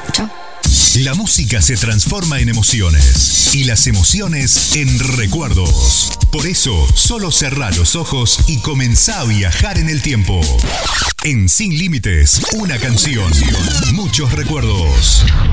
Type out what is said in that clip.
Chau. La música se transforma en emociones y las emociones en recuerdos. Por eso, solo cerrá los ojos y comenzá a viajar en el tiempo. En Sin Límites, una canción, muchos recuerdos.